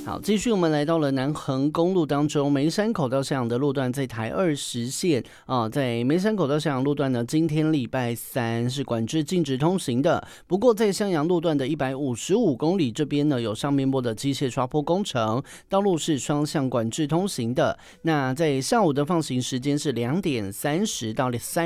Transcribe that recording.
好，继续我们来到了南横公路当中，梅山口到向阳的路段在台20线在梅山口到向阳路段呢，今天礼拜三是管制禁止通行的。不过在向阳路段的155公里这边呢，有上面坡的机械刷坡工程，道路是双向管制通行的。那在下午的放行时间是2点30到3